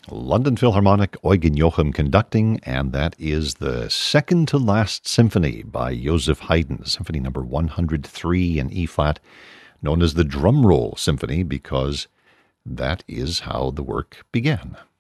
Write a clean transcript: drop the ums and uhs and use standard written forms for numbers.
London Philharmonic, Eugen Joachim conducting, and that is the second to last symphony by Joseph Haydn, Symphony number 103 in E-flat, known as the Drum Roll Symphony because that is how the work began.